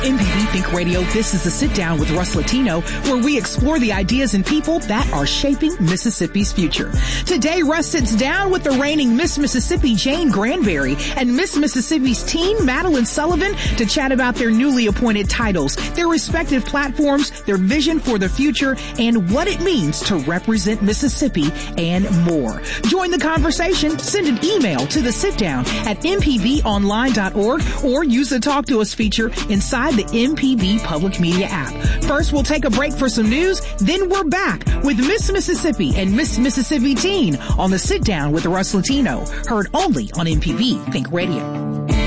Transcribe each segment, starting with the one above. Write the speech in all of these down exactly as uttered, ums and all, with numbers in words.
M P B Think Radio, this is the Sit Down with Russ Latino, where we explore the ideas and people that are shaping Mississippi's future. Today, Russ sits down with the reigning Miss Mississippi, Jane Granberry, and Miss Mississippi's teen, Madeline Sullivan, to chat about their newly appointed titles, their respective platforms, their vision for the future, and what it means to represent Mississippi, and more. Join the conversation. Send an email to the sit down at m p b online dot org or use the Talk to Us feature inside the M P B Public Media app. First, we'll take a break for some news. Then we're back with Miss Mississippi and Miss Mississippi Teen on the Sit Down with Russ Latino, heard only on M P B Think Radio.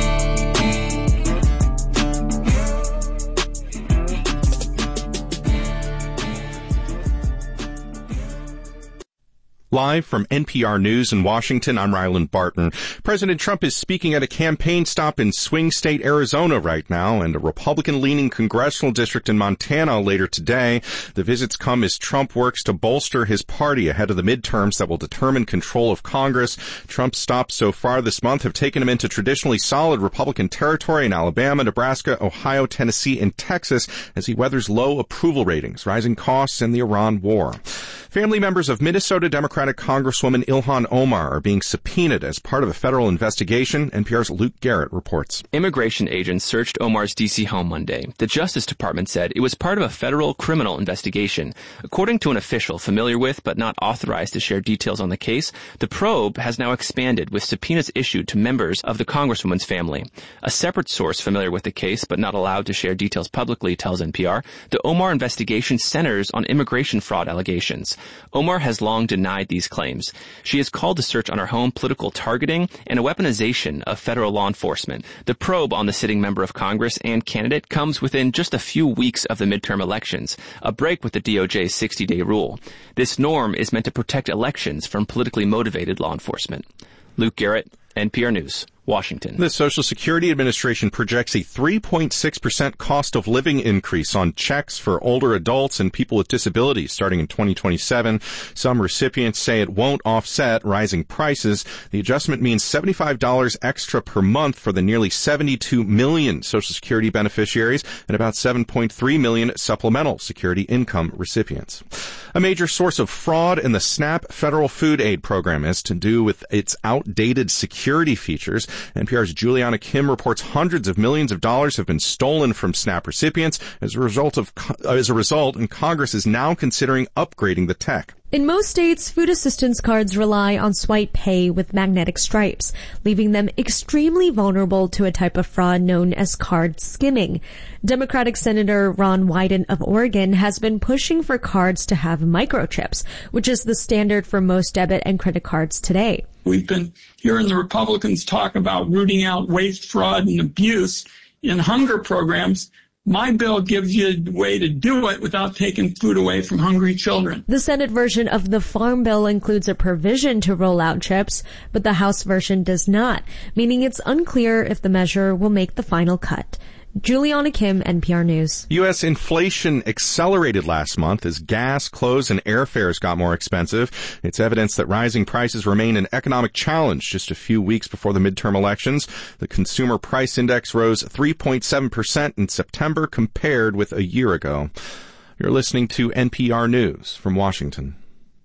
Live from N P R News in Washington, I'm Ryland Barton. President Trump is speaking at a campaign stop in swing state Arizona right now and a Republican-leaning congressional district in Montana later today. The visits come as Trump works to bolster his party ahead of the midterms that will determine control of Congress. Trump's stops so far this month have taken him into traditionally solid Republican territory in Alabama, Nebraska, Ohio, Tennessee, and Texas as he weathers low approval ratings, rising costs, and the Iran war. Family members of Minnesota Democratic Congresswoman Ilhan Omar are being subpoenaed as part of a federal investigation. N P R's Luke Garrett reports. Immigration agents searched Omar's D C home Monday. The Justice Department said it was part of a federal criminal investigation. According to an official familiar with but not authorized to share details on the case, the probe has now expanded with subpoenas issued to members of the Congresswoman's family. A separate source familiar with the case but not allowed to share details publicly tells N P R the Omar investigation centers on immigration fraud allegations. Omar has long denied these claims. She has called the search on her home political targeting and a weaponization of federal law enforcement. The probe on the sitting member of Congress and candidate comes within just a few weeks of the midterm elections, a break with the D O J's sixty-day rule. This norm is meant to protect elections from politically motivated law enforcement. Luke Garrett, N P R News, Washington. The Social Security Administration projects a three point six percent cost of living increase on checks for older adults and people with disabilities starting in twenty twenty-seven. Some recipients say it won't offset rising prices. The adjustment means seventy-five dollars extra per month for the nearly seventy-two million Social Security beneficiaries and about seven point three million supplemental security income recipients. A major source of fraud in the SNAP federal food aid program has to do with its outdated security features. N P R's Juliana Kim reports hundreds of millions of dollars have been stolen from SNAP recipients as a result of as a result, and Congress is now considering upgrading the tech. In most states, food assistance cards rely on swipe pay with magnetic stripes, leaving them extremely vulnerable to a type of fraud known as card skimming. Democratic Senator Ron Wyden of Oregon has been pushing for cards to have microchips, which is the standard for most debit and credit cards today. We've been hearing the Republicans talk about rooting out waste, fraud, and abuse in hunger programs. My bill gives you a way to do it without taking food away from hungry children. The Senate version of the Farm Bill includes a provision to roll out chips, but the House version does not, meaning it's unclear if the measure will make the final cut. Juliana Kim, N P R News. U S inflation accelerated last month as gas, clothes, and airfares got more expensive. It's evidence that rising prices remain an economic challenge just a few weeks before the midterm elections. The Consumer Price Index rose three point seven percent in September compared with a year ago. You're listening to N P R News from Washington.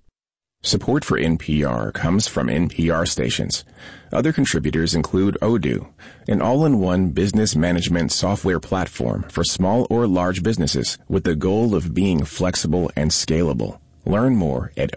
Support for N P R comes from N P R stations. Other contributors include Odoo, an all-in-one business management software platform for small or large businesses with the goal of being flexible and scalable. Learn more at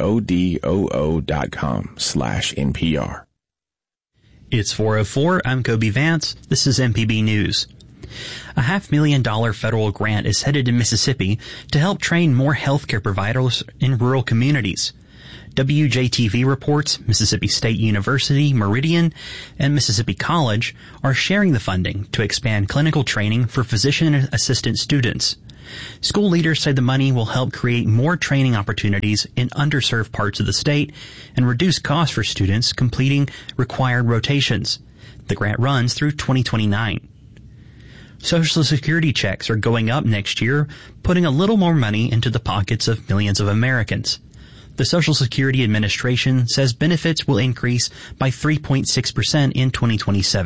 odoo.com slash NPR. It's four oh four. I'm Kobe Vance. This is M P B News. A half million dollar federal grant is headed to Mississippi to help train more healthcare providers in rural communities. W J T V reports Mississippi State University, Meridian, and Mississippi College are sharing the funding to expand clinical training for physician assistant students. School leaders say the money will help create more training opportunities in underserved parts of the state and reduce costs for students completing required rotations. The grant runs through twenty twenty-nine. Social Security checks are going up next year, putting a little more money into the pockets of millions of Americans. The Social Security Administration says benefits will increase by three point six percent in twenty twenty-seven.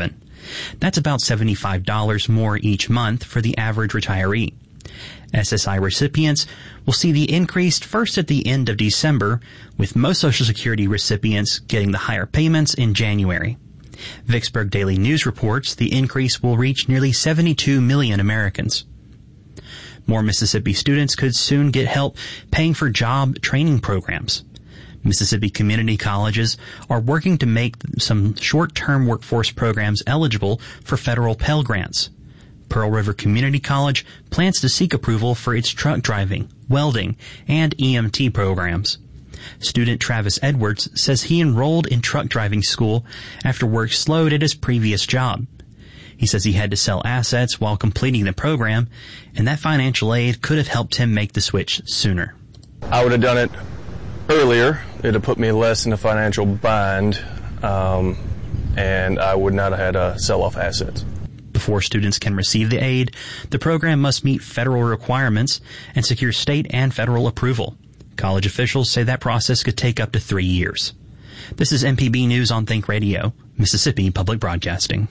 That's about seventy-five dollars more each month for the average retiree. S S I recipients will see the increase first at the end of December, with most Social Security recipients getting the higher payments in January. Vicksburg Daily News reports the increase will reach nearly seventy-two million Americans. More Mississippi students could soon get help paying for job training programs. Mississippi community colleges are working to make some short-term workforce programs eligible for federal Pell Grants. Pearl River Community College plans to seek approval for its truck driving, welding, and E M T programs. Student Travis Edwards says he enrolled in truck driving school after work slowed at his previous job. He says he had to sell assets while completing the program, and that financial aid could have helped him make the switch sooner. I would have done it earlier. It would have put me less in a financial bind, um, and I would not have had to sell off assets. Before students can receive the aid, the program must meet federal requirements and secure state and federal approval. College officials say that process could take up to three years. This is M P B News on Think Radio, Mississippi Public Broadcasting.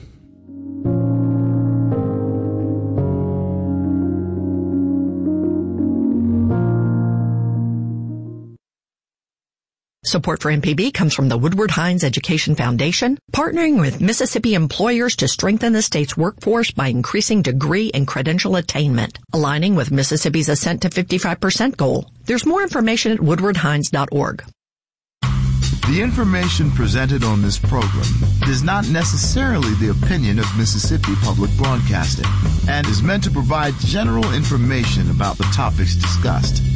Support for M P B comes from the Woodward Hines Education Foundation, partnering with Mississippi employers to strengthen the state's workforce by increasing degree and credential attainment, aligning with Mississippi's Ascent to fifty-five percent goal. There's more information at woodward hines dot org. The information presented on this program is not necessarily the opinion of Mississippi Public Broadcasting and is meant to provide general information about the topics discussed.